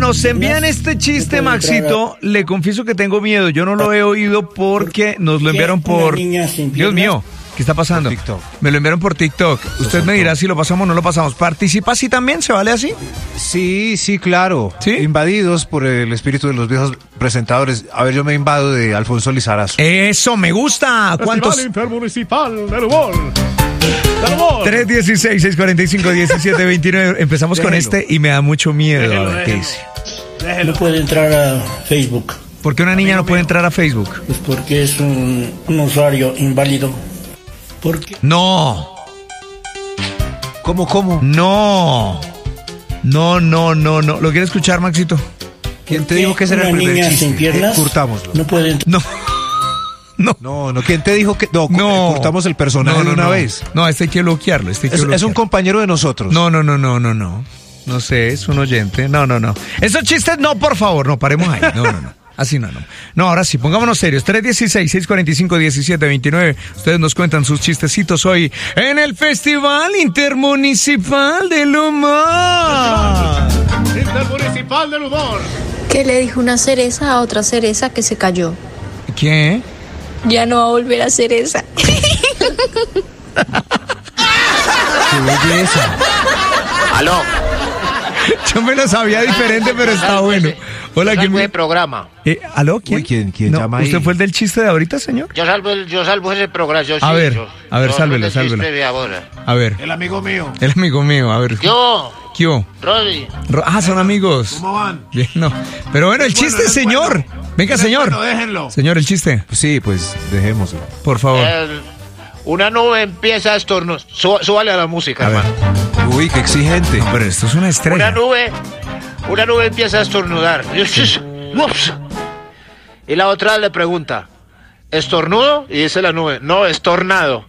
nos envían este chiste, Maxito, le confieso que tengo miedo. Yo no lo he oído porque nos lo enviaron por... Dios mío, ¿qué está pasando? TikTok. Me lo enviaron por TikTok. Usted me dirá si lo pasamos o no lo pasamos. ¿Participa así también? ¿Se vale así? Sí, claro. ¿Sí? Invadidos por el espíritu de los viejos presentadores. A ver, yo me invado de Alfonso Lizarazo. Eso, me gusta. ¿Cuántos? Festival Intermunicipal del Humor. 316-645-1729. Empezamos con este y me da mucho miedo. A ver qué dice. No puede entrar a Facebook. ¿Por qué una niña no puede entrar a Facebook? Pues porque es un usuario inválido. ¿Por qué? No. ¿Cómo? No. ¿Lo quiere escuchar, Maxito? ¿Quién te dijo que ese era el primer niña chiste? sin piernas Curtámoslo. no puede entrar. No. No, ¿quién te dijo que...? No, curtamos el personaje de una vez. No, este hay que bloquearlo. Es un compañero de nosotros. No. No sé, es un oyente. No. Esos chistes no, por favor, no, paremos ahí. No. Así no. No, ahora sí, pongámonos serios. 316-645-1729. Ustedes nos cuentan sus chistecitos hoy en el Festival Intermunicipal del Humor. Intermunicipal del Humor. ¿Qué le dijo una cereza a otra cereza que se cayó? ¿Qué? Ya no va a volver a ser esa. ¡Qué belleza! Aló. Yo me lo sabía diferente, pero está bueno. Hola, Yo ¿quién salvo me... ese programa. ¿Aló? ¿Quién? Uy, ¿quién No, llama ahí? ¿usted fue el del chiste de ahorita, señor? Yo salvo ese programa. Yo, A sí, ver, yo sálvelo. el chiste de ahora. A ver. El amigo mío. El amigo mío, a ver. Yo, ¿Qué hubo? Rodri. Son amigos. ¿Cómo van? Bien, no. Pero bueno, el chiste, es señor. bueno. Venga, Es señor. bueno, déjenlo. Señor, el chiste, Sí, pues dejémoslo. por favor. Una nube empieza a estornudar. Súbale a la música, A ver. hermano. Uy, qué exigente. Pero esto es una estrella. Una nube empieza a estornudar. Ups. Y la otra le pregunta, ¿estornudo? Y dice la nube, no, es tornado.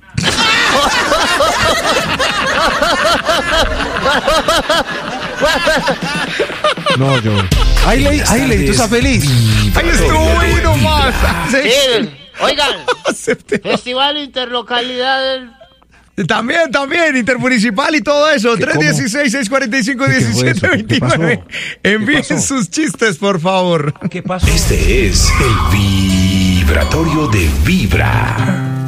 No, yo. Ahí leí, tú estás feliz. ¡Ay, estuvo bueno más! Sí, oigan, Festival Interlocalidad del... También, intermunicipal y todo eso. ¿Qué, 316-645-1729. Envíen sus chistes, por favor. ¿Qué pasó? Este es el vibratorio de Vibra.